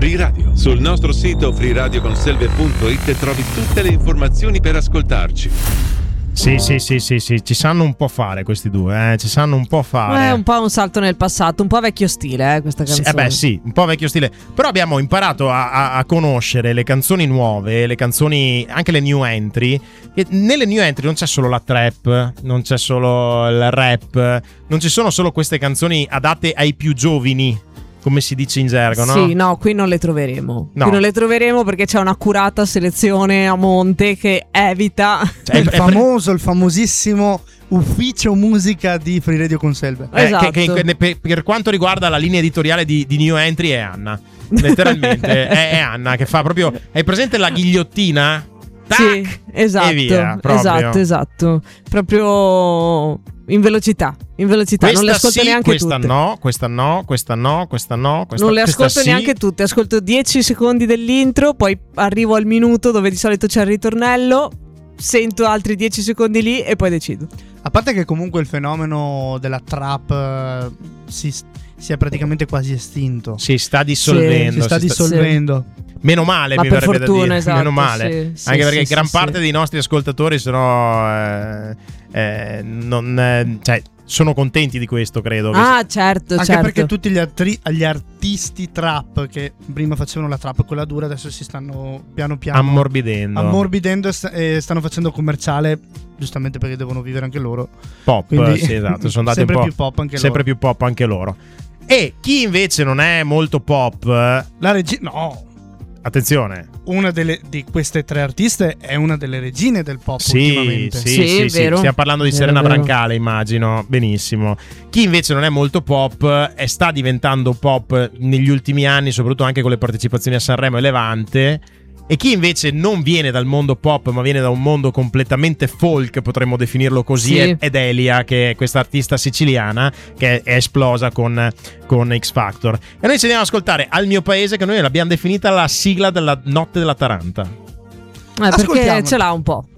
Free Radio. Sul nostro sito freeradioconselve.it trovi tutte le informazioni per ascoltarci. Sì, ci sanno un po' fare questi due, ci sanno un po' fare. È un po' un salto nel passato, un po' vecchio stile, questa canzone. Sì, un po' vecchio stile. Però abbiamo imparato a conoscere le canzoni nuove, le canzoni, anche le new entry. E nelle new entry non c'è solo la trap, non c'è solo il rap, non ci sono solo queste canzoni adatte ai più giovani, come si dice in gergo, no? Sì, no, qui non le troveremo. No. Qui non le troveremo perché c'è un'accurata selezione a monte che evita. Cioè, il famosissimo ufficio musica di Free Radio Conselve. Esatto. Per quanto riguarda la linea editoriale di New Entry è Anna. Letteralmente è Anna che fa proprio. Hai presente la ghigliottina? Tac! Sì, esatto. E via, esatto. Proprio in velocità. Questa non le ascolto neanche questa tutte. Questa no. Non le ascolto sì. neanche tutte. Ascolto 10 secondi dell'intro, poi arrivo al minuto dove di solito c'è il ritornello, sento altri 10 secondi lì e poi decido. A parte che comunque il fenomeno della trap si è praticamente quasi estinto. Si sta dissolvendo. Si sta dissolvendo. Meno male, ma mi per verrebbe fortuna, da dire. esatto, Meno male. sì, anche perché sì, gran sì, parte dei nostri ascoltatori sono sono contenti di questo, credo. Certo. Anche perché tutti gli artisti trap che prima facevano la trap quella dura, adesso si stanno piano piano ammorbidendo e stanno facendo commerciale, giustamente perché devono vivere anche loro. Pop, quindi, sì, esatto, sono andati sempre un po' più pop anche sempre loro. più pop anche loro. E chi invece non è molto pop, la regina, no, attenzione, una di queste tre artiste è una delle regine del pop ultimamente. Sì, vero. Stiamo parlando di Vero, Serena vero. Brancale, immagino benissimo. Chi invece non è molto pop sta diventando pop negli ultimi anni, soprattutto anche con le partecipazioni a Sanremo e Levante. E chi invece non viene dal mondo pop ma viene da un mondo completamente folk, potremmo definirlo così, Sì. è Delia, che è questa artista siciliana che è esplosa con X Factor. E noi ci andiamo ad ascoltare Al mio paese, che noi l'abbiamo definita la sigla della notte della Taranta. Perché ce l'ha un po'.